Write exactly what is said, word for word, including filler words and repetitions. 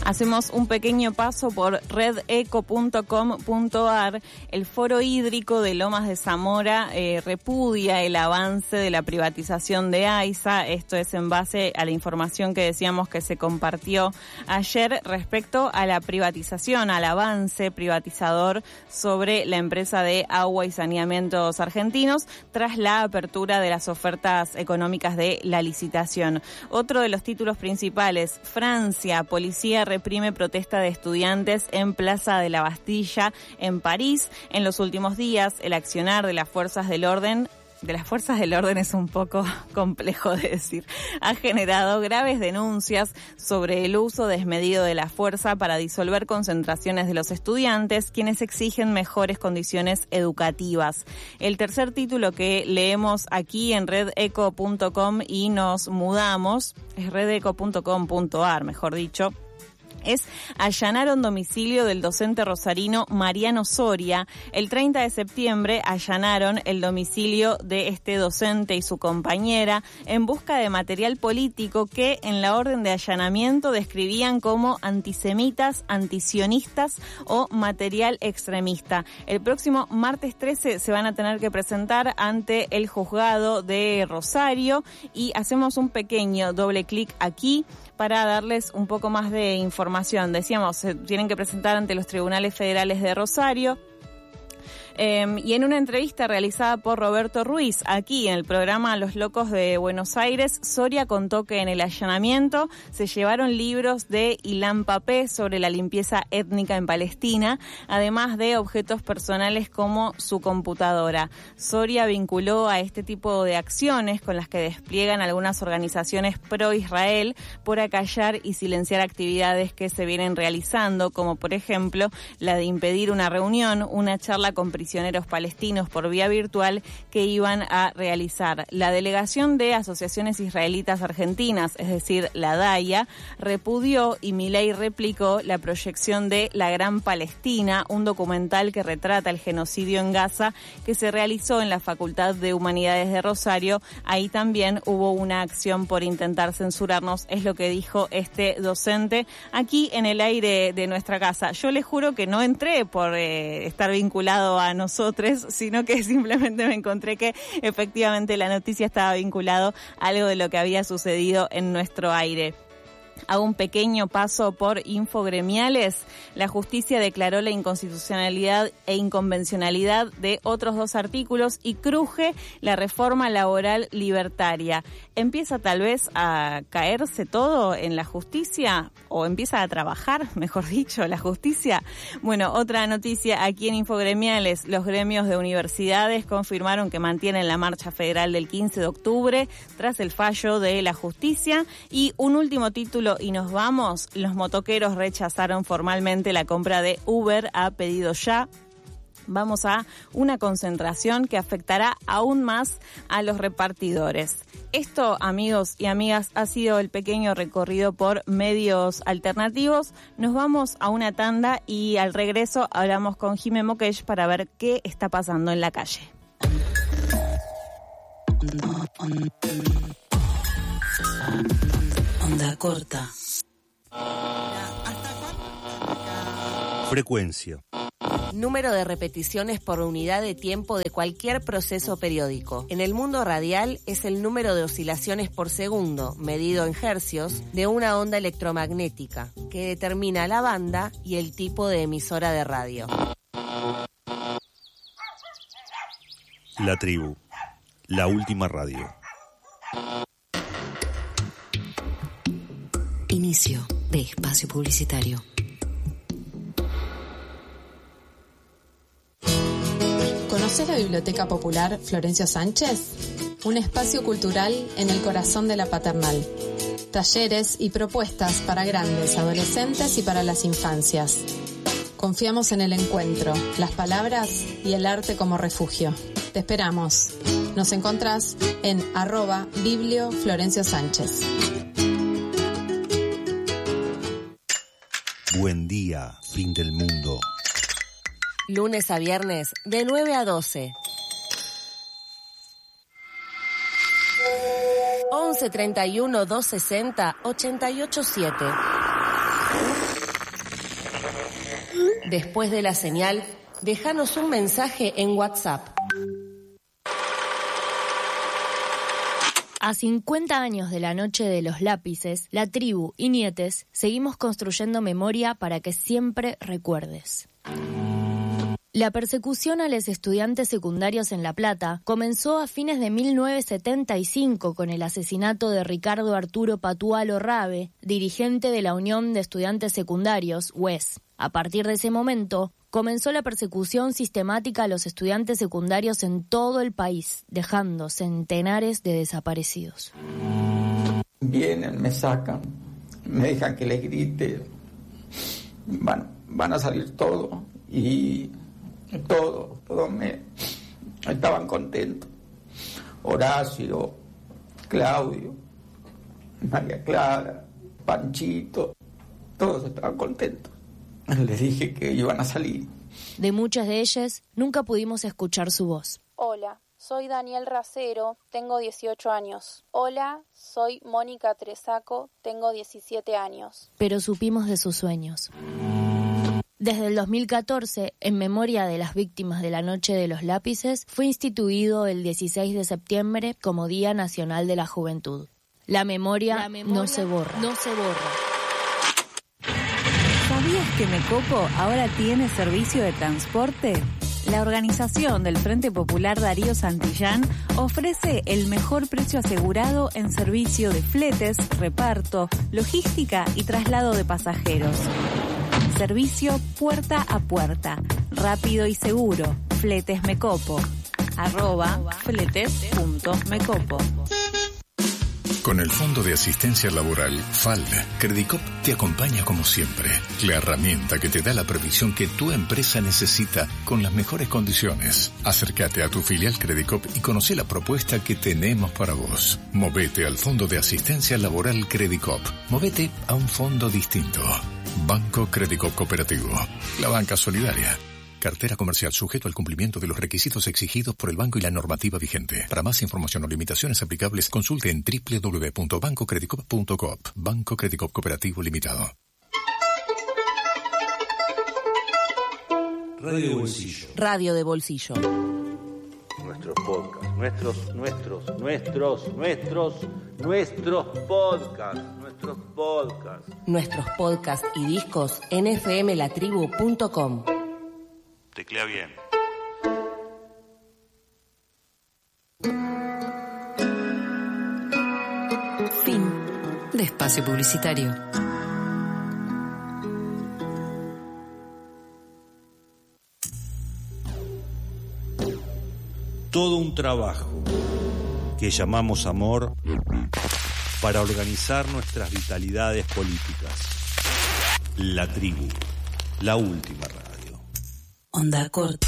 Hacemos un pequeño paso por red eco punto com punto a r. El Foro Hídrico de Lomas de Zamora eh, repudia el avance de la privatización de AISA. Esto es en base a la información que decíamos que se compartió ayer respecto a la privatización, al avance privatizador sobre la empresa de agua y saneamientos argentinos tras la apertura de las ofertas económicas de la licitación. Otro de los títulos principales: Francia, policía reprime protesta de estudiantes en Plaza de la Bastilla en París. En los últimos días, el accionar de las fuerzas del orden de las fuerzas del orden es un poco complejo de decir, ha generado graves denuncias sobre el uso desmedido de la fuerza para disolver concentraciones de los estudiantes, quienes exigen mejores condiciones educativas. El tercer título que leemos aquí en red eco punto com y nos mudamos, es red eco punto com punto a r, mejor dicho, es: allanaron domicilio del docente rosarino Mariano Soria. El treinta de septiembre allanaron el domicilio de este docente y su compañera en busca de material político que en la orden de allanamiento describían como antisemitas, antisionistas o material extremista. El próximo martes trece se van a tener que presentar ante el juzgado de Rosario y hacemos un pequeño doble clic aquí para darles un poco más de información. Decíamos, se tienen que presentar ante los tribunales federales de Rosario. Eh, y en una entrevista realizada por Roberto Ruiz, aquí en el programa Los Locos de Buenos Aires, Soria contó que en el allanamiento se llevaron libros de Ilan Pappé sobre la limpieza étnica en Palestina, además de objetos personales como su computadora. Soria vinculó a este tipo de acciones con las que despliegan algunas organizaciones pro-Israel por acallar y silenciar actividades que se vienen realizando, como por ejemplo la de impedir una reunión, una charla con prisioneros palestinos por vía virtual que iban a realizar. La delegación de asociaciones israelitas argentinas, es decir, la DAIA, repudió y Milei replicó la proyección de La Gran Palestina, un documental que retrata el genocidio en Gaza que se realizó en la Facultad de Humanidades de Rosario. Ahí también hubo una acción por intentar censurarnos, es lo que dijo este docente aquí en el aire de nuestra casa. Yo les juro que no entré por eh, estar vinculado a nosotros, sino que simplemente me encontré que efectivamente la noticia estaba vinculado a algo de lo que había sucedido en nuestro aire. Hago un pequeño paso por infogremiales. La justicia declaró la inconstitucionalidad e inconvencionalidad de otros dos artículos y cruje la reforma laboral libertaria. ¿Empieza tal vez a caerse todo en la justicia? ¿O empieza a trabajar, mejor dicho, la justicia? Bueno, otra noticia aquí en infogremiales. Los gremios de universidades confirmaron que mantienen la marcha federal del quince de octubre tras el fallo de la justicia. Y un último título y nos vamos. Los motoqueros rechazaron formalmente la compra de Uber a pedido ya. Vamos a una concentración que afectará aún más a los repartidores. Esto, amigos y amigas, ha sido el pequeño recorrido por medios alternativos. Nos vamos a una tanda y al regreso hablamos con Jimé Moquech para ver qué está pasando en la calle. Onda corta. Frecuencia. Número de repeticiones por unidad de tiempo de cualquier proceso periódico. En el mundo radial es el número de oscilaciones por segundo, medido en hercios, de una onda electromagnética, que determina la banda y el tipo de emisora de radio. La tribu. La última radio. Inicio de espacio publicitario. ¿Conoces la Biblioteca Popular Florencio Sánchez? Un espacio cultural en el corazón de la Paternal. Talleres y propuestas para grandes, adolescentes y para las infancias. Confiamos en el encuentro, las palabras y el arte como refugio. Te esperamos. Nos encontrás en arroba Biblio Florencio Sánchez. Buen día, fin del mundo. Lunes a viernes, de nueve a doce. once treinta y uno, doscientos sesenta, ochenta y ocho siete. Después de la señal, déjanos un mensaje en WhatsApp. A cincuenta años de la Noche de los Lápices, la tribu y nietes seguimos construyendo memoria para que siempre recuerdes. La persecución a los estudiantes secundarios en La Plata comenzó a fines de mil novecientos setenta y cinco con el asesinato de Ricardo Arturo Patualo Rabe, dirigente de la Unión de Estudiantes Secundarios, U E S. A partir de ese momento, comenzó la persecución sistemática a los estudiantes secundarios en todo el país, dejando centenares de desaparecidos. Vienen, me sacan, me dejan que les grite, van, van a salir todos y todos, todos me estaban contentos. Horacio, Claudio, María Clara, Panchito, todos estaban contentos. Les dije que iban a salir. De muchas de ellas, nunca pudimos escuchar su voz. Hola, soy Daniel Racero, tengo dieciocho años. Hola, soy Mónica Tresaco, tengo diecisiete años. Pero supimos de sus sueños. Desde el dos mil catorce, en memoria de las víctimas de la Noche de los Lápices, fue instituido el dieciséis de septiembre como Día Nacional de la Juventud. La memoria, la memoria no se borra. No se borra. ¿Sabías que Mecopo ahora tiene servicio de transporte? La organización del Frente Popular Darío Santillán ofrece el mejor precio asegurado en servicio de fletes, reparto, logística y traslado de pasajeros. Servicio puerta a puerta, rápido y seguro. Fletes Mecopo. Arroba fletes punto mecopo. Con el Fondo de Asistencia Laboral, FALD, Credicop te acompaña como siempre. La herramienta que te da la previsión que tu empresa necesita con las mejores condiciones. Acércate a tu filial Credicop y conoce la propuesta que tenemos para vos. Movete al Fondo de Asistencia Laboral Credicop. Movete a un fondo distinto. Banco Credicop Cooperativo. La banca solidaria. Cartera comercial sujeto al cumplimiento de los requisitos exigidos por el banco y la normativa vigente. Para más información o limitaciones aplicables, consulte en doble u doble u doble u punto banco credicop punto coop. Banco Credicop Cooperativo Limitado. Radio de Bolsillo. Radio de Bolsillo. Nuestros podcasts, nuestros, nuestros, nuestros, nuestros, nuestros podcasts, nuestros podcasts. Nuestros podcasts y discos en f m la tribu punto com. Teclea bien. Fin de espacio publicitario. Todo un trabajo que llamamos amor para organizar nuestras vitalidades políticas. La tribu, la última radio. Onda corta.